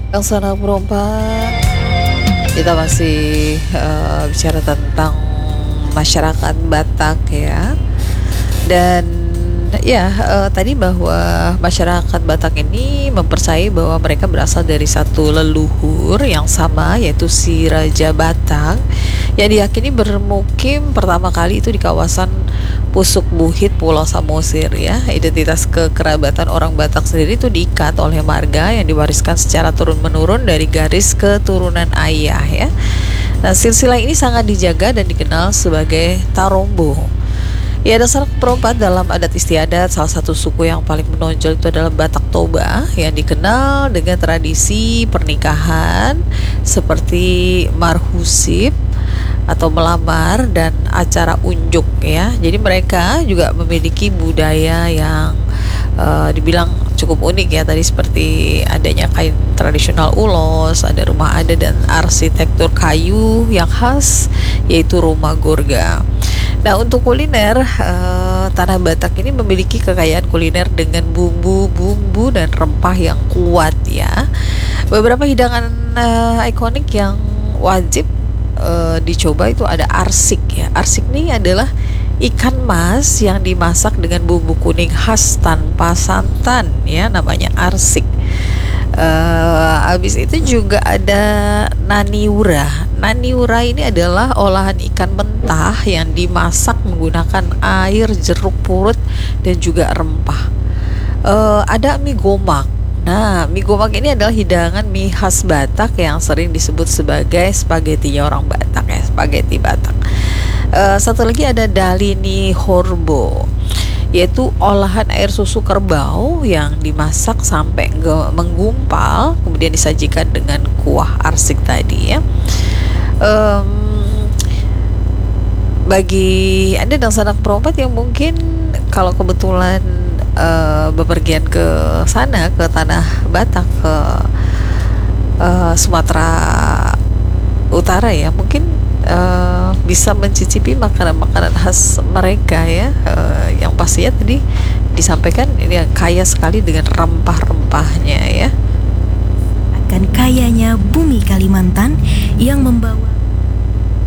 Yang sana perempat, kita masih bicara tentang masyarakat Batak ya. Dan ya, tadi bahwa masyarakat Batak ini mempercayai bahwa mereka berasal dari satu leluhur yang sama, yaitu si Raja Batak, yang diyakini bermukim pertama kali itu di kawasan Pusuk Buhit, Pulau Samosir ya. Identitas kekerabatan orang Batak sendiri itu diikat oleh marga yang diwariskan secara turun-menurun dari garis keturunan ayah ya. Nah, silsilah ini sangat dijaga dan dikenal sebagai Tarombo. Ya, ada sanak perempat dalam adat istiadat. Salah satu suku yang paling menonjol itu adalah Batak Toba, yang dikenal dengan tradisi pernikahan seperti marhusib atau melamar dan acara unjuk ya. Jadi mereka juga memiliki budaya yang dibilang cukup unik ya, tadi seperti adanya kain tradisional ulos, ada rumah adat dan arsitektur kayu yang khas yaitu rumah gorga. Nah, untuk kuliner, tanah Batak ini memiliki kekayaan kuliner dengan bumbu-bumbu dan rempah yang kuat ya. Beberapa hidangan ikonik yang wajib dicoba itu ada arsik ya. Arsik ini adalah ikan mas yang dimasak dengan bumbu kuning khas tanpa santan ya, namanya arsik. Habis itu juga ada naniura. Naniura ini adalah olahan ikan mentah yang dimasak menggunakan air, jeruk purut dan juga rempah. Ada mie gomak. Nah, mie gomak ini adalah hidangan mie khas Batak yang sering disebut sebagai spagetinya orang Batak ya, spageti Batak. Satu lagi ada dalini horbo, yaitu olahan air susu kerbau yang dimasak sampai menggumpal, kemudian disajikan dengan kuah arsik tadi ya. Bagi Anda dan sanak perempat yang mungkin kalau kebetulan bepergian ke sana, ke tanah Batak, ke Sumatera Utara ya, mungkin bisa mencicipi makanan-makanan khas mereka ya, yang pastinya tadi disampaikan ini kaya sekali dengan rempah-rempahnya ya. Akan kayanya bumi Kalimantan yang membawa